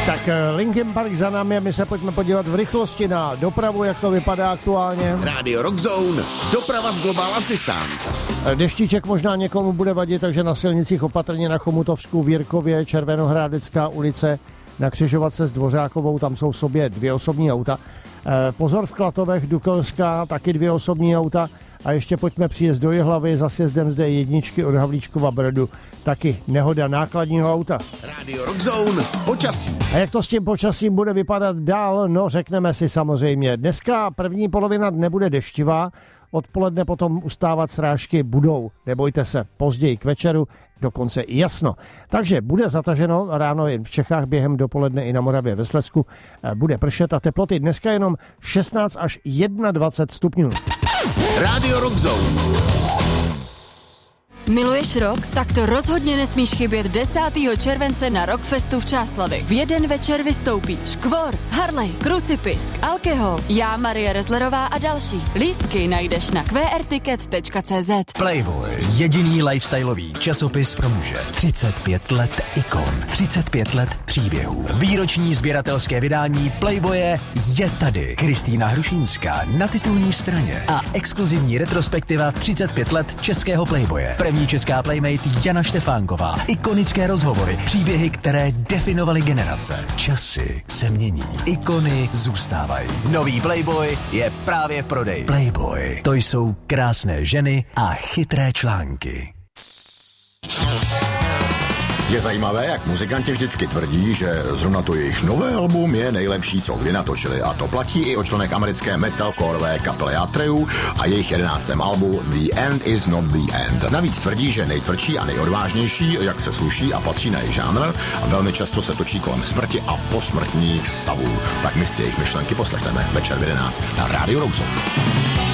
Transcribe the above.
Tak Linkin Park za námi a my se pojďme podívat v rychlosti na dopravu, jak to vypadá aktuálně. Radio Rock Zone, doprava z Global Assistance. Deštíček možná někomu bude vadit, takže na silnicích opatrně na Chomutovsku, v Jirkově, Červenohrádecká ulice, na křižovatce s Dvořákovou, tam jsou v sobě 2 osobní auta. Pozor v Klatovech, Dukelská, taky 2 osobní auta. A ještě pojďme příjezd do Jihlavy, za sjezdem zde jedničky od Havlíčkova Brodu, taky nehoda nákladního auta. Radio Rock Zone, počasí. A jak to s tím počasím bude vypadat dál? No, řekneme si samozřejmě. Dneska první polovina dne bude deštivá, odpoledne potom ustávat srážky budou. Nebojte se, později k večeru dokonce i jasno. Takže bude zataženo ráno jen v Čechách, během dopoledne i na Moravě ve Slezsku. Bude pršet a teploty dneska jenom 16 až 21 stupňů. Radio Rock Zone. Miluješ rock? Tak to rozhodně nesmíš chybět 10. července na Rockfestu v Čáslavi. V jeden večer vystoupí Škvor, Harley, Krucipisk, Alkohol, já, Marie Rezlerová a další. Lístky najdeš na qrticket.cz. Playboy, jediný lifestyleový časopis pro muže. 35 let ikon, 35 let příběhů. Výroční sběratelské vydání Playboye je tady. Kristýna Hrušínská na titulní straně a exkluzivní retrospektiva 35 let českého Playboye. První česká playmate Jana Štefánková. Ikonické rozhovory, příběhy, které definovaly generace. Časy se mění, ikony zůstávají. Nový Playboy je právě v prodeji. Playboy, to jsou krásné ženy a chytré články. Je zajímavé, jak muzikanti vždycky tvrdí, že zrovna to jejich nové album je nejlepší, co kdy natočili. A to platí i o členech americké metalcoreové kapely Atreyu a jejich 11. albu The End is not the End. Navíc tvrdí, že nejtvrdší a nejodvážnější, jak se sluší a patří na jejich žánr, a velmi často se točí kolem smrti a posmrtních stavů. Tak my si jejich myšlenky poslechneme večer v 11 na Radio Rock Zone.